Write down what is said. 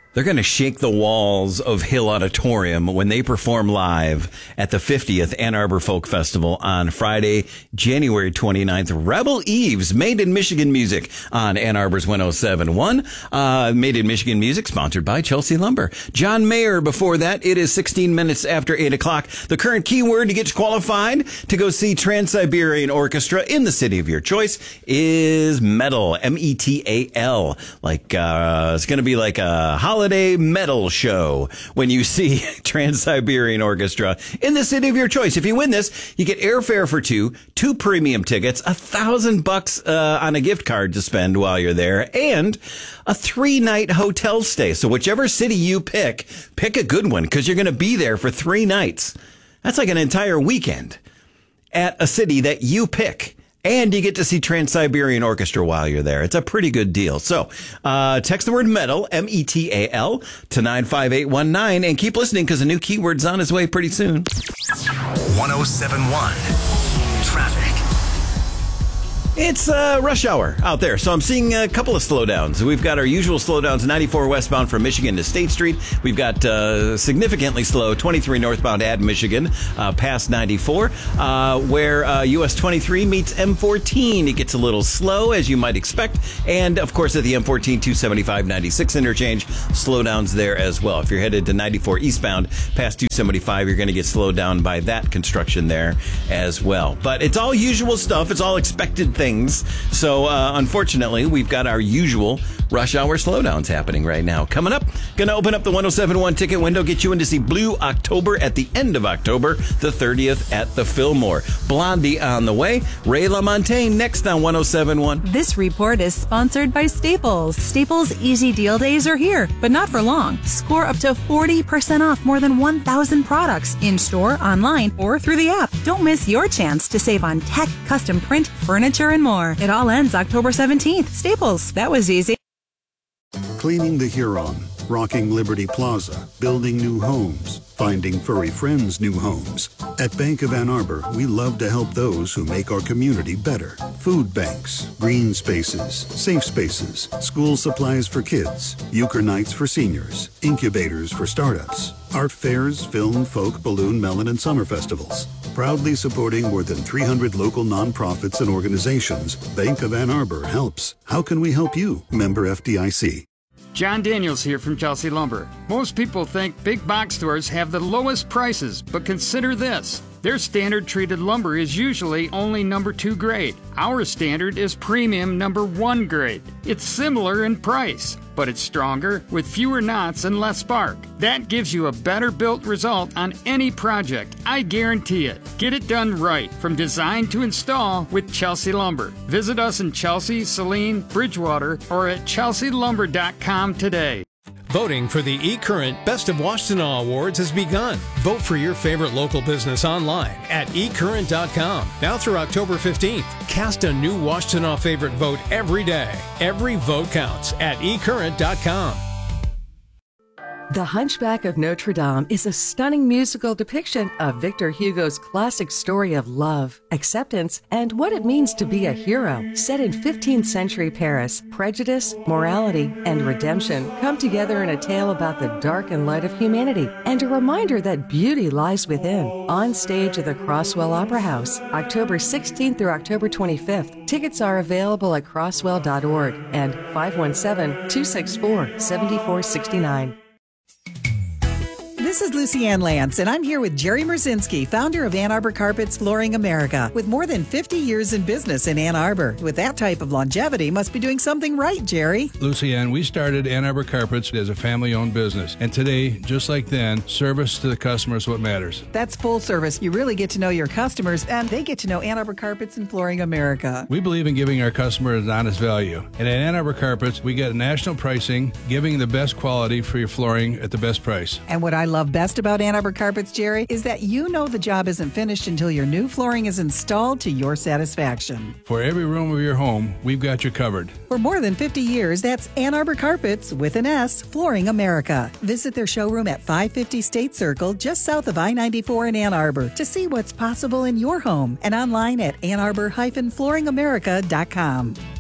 They're going to shake the walls of Hill Auditorium when they perform live at the 50th Ann Arbor Folk Festival on Friday, January 29th. Rebel Eves, Made in Michigan Music on Ann Arbor's 107.1. Made in Michigan Music, sponsored by Chelsea Lumber. John Mayer before that. It is 16 minutes after 8 o'clock. The current keyword to get you qualified to go see Trans-Siberian Orchestra in the city of your choice is metal, M-E-T-A-L. It's going to be like a holiday metal show when you see Trans-Siberian Orchestra in the city of your choice. If you win this, you get airfare for two premium tickets, $1,000 on a gift card to spend while you're there, and a 3-night hotel stay. So whichever city you pick a good one, because you're going to be there for 3 nights. That's like an entire weekend at a city that you pick. And you get to see Trans-Siberian Orchestra while you're there. It's a pretty good deal. So text the word metal, M-E-T-A-L, to 95819 and keep listening because a new keyword's on its way pretty soon. 1071 Traffic. It's rush hour out there, so I'm seeing a couple of slowdowns. We've got our usual slowdowns, 94 westbound from Michigan to State Street. We've got significantly slow 23 northbound at Michigan past 94, where US 23 meets M14. It gets a little slow, as you might expect. And, of course, at the M14 275-96 interchange, slowdowns there as well. If you're headed to 94 eastbound past 275, you're going to get slowed down by that construction there as well. But it's all usual stuff. It's all expected things. So, unfortunately, we've got our usual rush hour slowdowns happening right now. Coming up, going to open up the 1071 ticket window, get you in to see Blue October at the end of October, the 30th at the Fillmore. Blondie on the way. Ray LaMontagne next on 1071. This report is sponsored by Staples. Staples Easy Deal Days are here, but not for long. Score up to 40% off more than 1,000 products in-store, online, or through the app. Don't miss your chance to save on tech, custom print, furniture, and more. It all ends October 17th. Staples. That was easy. Cleaning the Huron, rocking Liberty Plaza, building new homes, finding furry friends new homes. At Bank of Ann Arbor, we love to help those who make our community better. Food banks, green spaces, safe spaces, school supplies for kids, euchre nights for seniors, incubators for startups, art fairs, film, folk, balloon, melon, and summer festivals. Proudly supporting more than 300 local nonprofits and organizations, Bank of Ann Arbor helps. How can we help you? Member FDIC. John Daniels here from Chelsea Lumber. Most people think big box stores have the lowest prices, but consider this. Their standard treated lumber is usually only number 2 grade. Our standard is premium number 1 grade. It's similar in price, but it's stronger with fewer knots and less spark. That gives you a better built result on any project. I guarantee it. Get it done right from design to install with Chelsea Lumber. Visit us in Chelsea, Saline, Bridgewater, or at chelsealumber.com today. Voting for the eCurrent Best of Washtenaw Awards has begun. Vote for your favorite local business online at ecurrent.com. Now through October 15th. Cast a new Washtenaw favorite vote every day. Every vote counts at ecurrent.com. The Hunchback of Notre Dame is a stunning musical depiction of Victor Hugo's classic story of love, acceptance, and what it means to be a hero. Set in 15th century Paris, prejudice, morality, and redemption come together in a tale about the dark and light of humanity, and a reminder that beauty lies within. On stage at the Crosswell Opera House, October 16th through October 25th. Tickets are available at crosswell.org and 517-264-7469. This is Lucy Ann Lance, and I'm here with Jerry Merzinski, founder of Ann Arbor Carpets Flooring America. With more than 50 years in business in Ann Arbor, with that type of longevity, must be doing something right, Jerry. Lucy Ann, we started Ann Arbor Carpets as a family-owned business, and today, just like then, service to the customer is what matters. That's full service. You really get to know your customers, and they get to know Ann Arbor Carpets and Flooring America. We believe in giving our customers an honest value, and at Ann Arbor Carpets, we get national pricing, giving the best quality for your flooring at the best price. And what I love best about Ann Arbor Carpets, Jerry, is that you know the job isn't finished until your new flooring is installed to your satisfaction. For every room of your home, we've got you covered. For more than 50 years, that's Ann Arbor Carpets, with an S, Flooring America. Visit their showroom at 550 State Circle, just south of I-94 in Ann Arbor, to see what's possible in your home, and online at annarbor-flooringamerica.com.